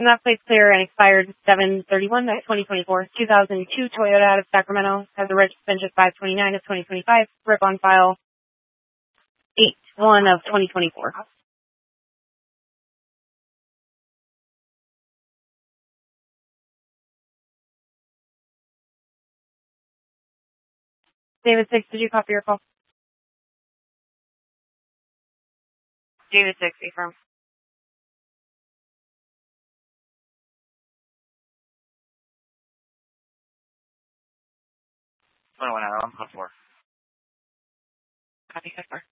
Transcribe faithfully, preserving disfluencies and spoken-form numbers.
And that plate's clear and expired seven thirty-one of twenty twenty-four. two thousand two Toyota out of Sacramento. Has a registration of five twenty-nine of twenty twenty-five. Rip on file eight one of twenty twenty-four. David six, did you copy your call? David six, affirm. twenty-one Adam, code four. Copy, code four.